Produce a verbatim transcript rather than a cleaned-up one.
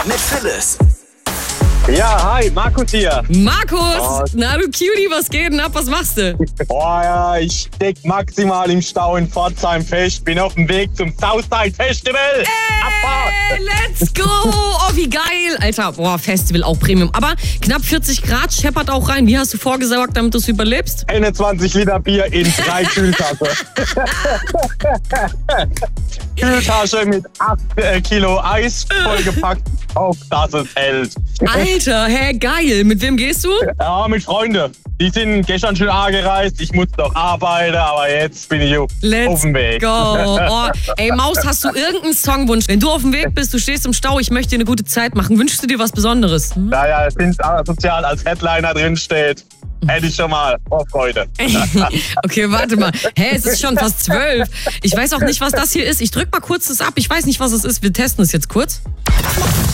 mit Phyllis. Ja, hi, Markus hier. Markus, Oh. na du Cutie, was geht denn ab? Was machst du? Boah, ja, ich steck maximal im Stau in Pforzheim fest. Bin auf dem Weg zum Southside Festival. Abfahrt. Hey, let's go! Oh, wie geil! Alter, boah, Festival auch Premium. Aber knapp vierzig Grad scheppert auch rein. Wie hast du vorgesorgt, damit du es überlebst? einundzwanzig Liter Bier in drei Kühltaschen. Kühltasche mit acht äh, Kilo Eis vollgepackt, auf dass es hält. Alter, hä, geil. Mit wem gehst du? Ja, mit Freunden. Die sind gestern schon angereist. Ich musste noch arbeiten, aber jetzt bin ich auf Let's dem Weg. go. Oh, ey, Maus, hast du irgendeinen Songwunsch? Wenn du auf dem Weg bist, du stehst im Stau, ich möchte dir eine gute Zeit machen. Wünschst du dir was Besonderes? Hm? Naja, sind sozial als Headliner drin steht, hätte ich schon mal Vorfreude. Okay, warte mal. Hä, es ist schon fast zwölf. Ich weiß auch nicht, was das hier ist. Ich drück mal kurz das ab. Ich weiß nicht, was es ist. Wir testen es jetzt kurz.